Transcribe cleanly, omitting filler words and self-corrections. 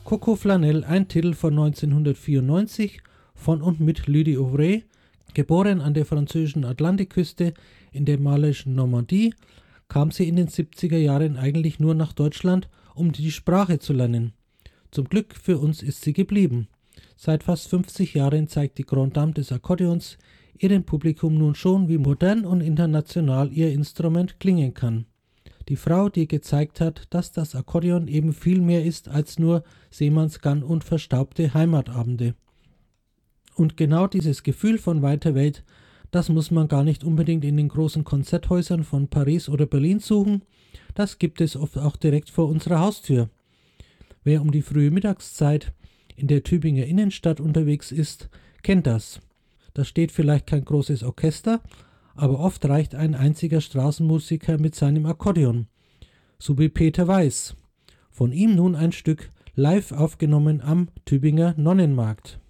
Coco Flanell, ein Titel von 1994 von und mit Lydie Auvray, geboren an der französischen Atlantikküste in der malischen Normandie, kam sie in den 70er Jahren eigentlich nur nach Deutschland, um die Sprache zu lernen. Zum Glück für uns ist sie geblieben. Seit fast 50 Jahren zeigt die Grande Dame des Akkordeons ihrem Publikum nun schon, wie modern und international ihr Instrument klingen kann. Die Frau, die gezeigt hat, dass das Akkordeon eben viel mehr ist als nur Seemannsgarn und verstaubte Heimatabende. Und genau dieses Gefühl von weiter Welt, das muss man gar nicht unbedingt in den großen Konzerthäusern von Paris oder Berlin suchen, das gibt es oft auch direkt vor unserer Haustür. Wer um die frühe Mittagszeit in der Tübinger Innenstadt unterwegs ist, kennt das. Da steht vielleicht kein großes Orchester, aber oft reicht ein einziger Straßenmusiker mit seinem Akkordeon, so wie Peter Weiß. Von ihm nun ein Stück live aufgenommen am Tübinger Nonnenmarkt.